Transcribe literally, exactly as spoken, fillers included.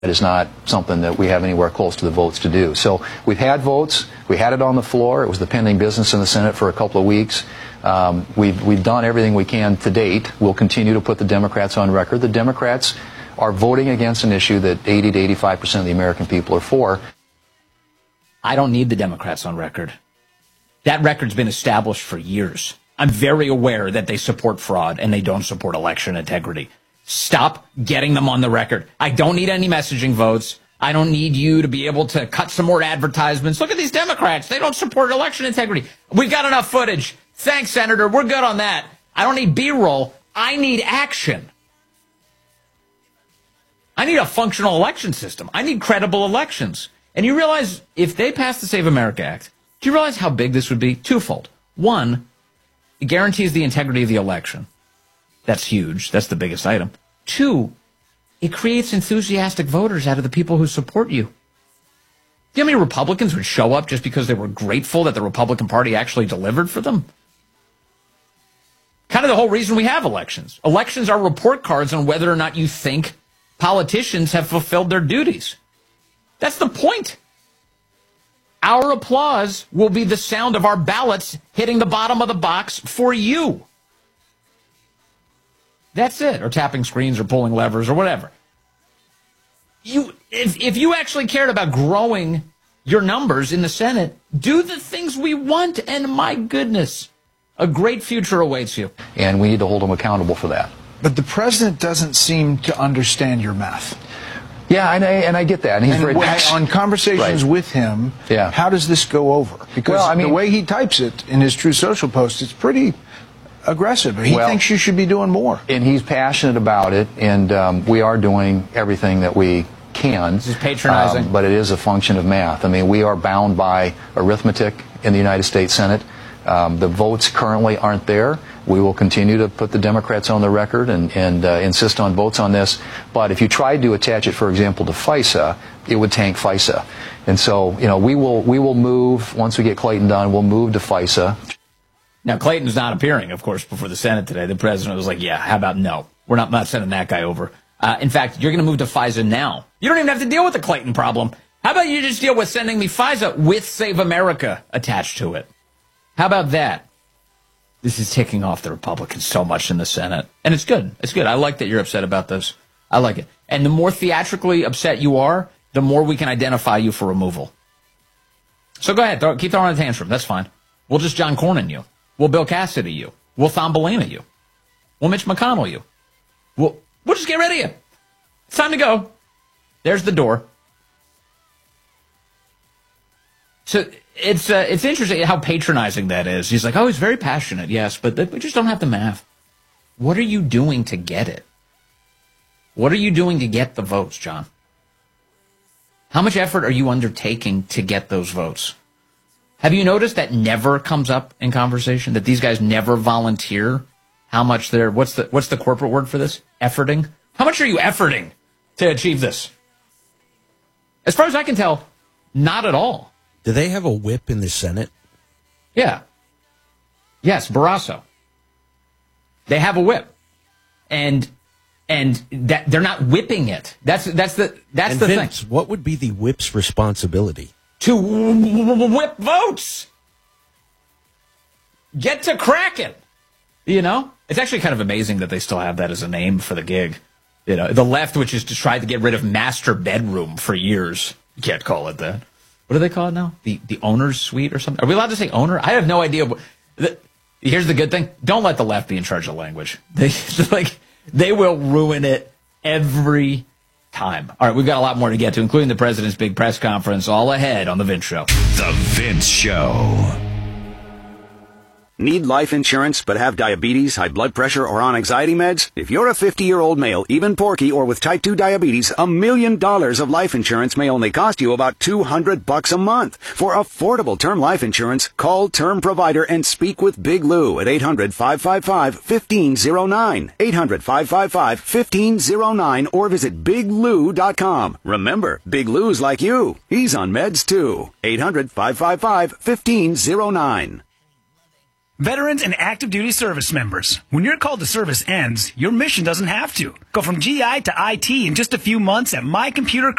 That is not something that we have anywhere close to the votes to do. So we've had votes. We had it on the floor. It was the pending business in the Senate for a couple of weeks. Um, we've, we've done everything we can to date. We'll continue to put the Democrats on record. The Democrats are voting against an issue that eighty to eighty-five percent of the American people are for. I don't need the Democrats on record. That record's been established for years. I'm very aware that they support fraud and they don't support election integrity. Stop getting them on the record. I don't need any messaging votes. I don't need you to be able to cut some more advertisements. Look at these Democrats. They don't support election integrity. We've got enough footage. Thanks, Senator. We're good on that. I don't need B-roll. I need action. I need a functional election system. I need credible elections. And you realize if they pass the Save America Act, do you realize how big this would be? Twofold. One, it guarantees the integrity of the election. That's huge. That's the biggest item. Two, it creates enthusiastic voters out of the people who support you. Do you know how many Republicans would show up just because they were grateful that the Republican Party actually delivered for them? Kind of the whole reason we have elections. Elections are report cards on whether or not you think politicians have fulfilled their duties. That's the point. Our applause will be the sound of our ballots hitting the bottom of the box for you. That's it. Or tapping screens or pulling levers or whatever. You, if, if you actually cared about growing your numbers in the Senate, do the things we want, and my goodness, a great future awaits you. And we need to hold them accountable for that. But the president doesn't seem to understand your math. Yeah, and I, and I get that. And he's and very when, on conversations right. with him, yeah. how does this go over? Because well, I mean, the way he types it in his True Social post, it's pretty aggressive. He well, thinks you should be doing more. And he's passionate about it, and um, we are doing everything that we can. This is patronizing. Um, but it is a function of math. I mean, we are bound by arithmetic in the United States Senate. Um, the votes currently aren't there. We will continue to put the Democrats on the record and, and uh, insist on votes on this. But if you tried to attach it, for example, to FISA, it would tank FISA. And so, you know, we will we will move, once we get Clayton done, we'll move to FISA. Now, Clayton's not appearing, of course, before the Senate today. The president was like, yeah, how about no? We're not, not sending that guy over. Uh, in fact, you're going to move to FISA now. You don't even have to deal with the Clayton problem. How about you just deal with sending me FISA with Save America attached to it? How about that? This is ticking off the Republicans so much in the Senate. And it's good. It's good. I like that you're upset about this. I like it. And the more theatrically upset you are, the more we can identify you for removal. So go ahead. Throw, keep throwing a tantrum. That's fine. We'll just John Cornyn you. We'll Bill Cassidy you. We'll Thumbelina you. We'll Mitch McConnell you. We'll, we'll just get rid of you. It's time to go. There's the door. So it's uh, it's interesting how patronizing that is. He's like, oh, he's very passionate, yes, but we just don't have the math. What are you doing to get it? What are you doing to get the votes, John? How much effort are you undertaking to get those votes? Have you noticed that never comes up in conversation, that these guys never volunteer how much they're, what's the what's the corporate word for this? Efforting? How much are you efforting to achieve this? As far as I can tell, not at all. Do they have a whip in the Senate? Yeah. Yes, Barrasso. They have a whip. And and that they're not whipping it. That's that's the that's and the Vince, thing. What would be the whip's responsibility? To whip votes. Get to cracking. You know? It's actually kind of amazing that they still have that as a name for the gig. You know, the left, which is to try to get rid of master bedroom for years. You can't call it that. What do they call it now? The the owner's suite or something? Are we allowed to say owner? I have no idea. The, here's the good thing. Don't let the left be in charge of language. They like they will ruin it every time. All right, we've got a lot more to get to, including the president's big press conference, all ahead on The Vince Show. The Vince Show. Need life insurance but have diabetes, high blood pressure, or on anxiety meds? If you're a fifty-year-old male, even porky, or with type two diabetes, a million dollars of life insurance may only cost you about two hundred bucks a month. For affordable term life insurance, call Term Provider and speak with Big Lou at eight hundred, five five five, one five zero nine. eight hundred, five five five, one five zero nine or visit big lou dot com. Remember, Big Lou's like you. He's on meds too. eight hundred, five five five, one five zero nine. Veterans and active duty service members, when your call to service ends, your mission doesn't have to. Go from G I to I T in just a few months at My Computer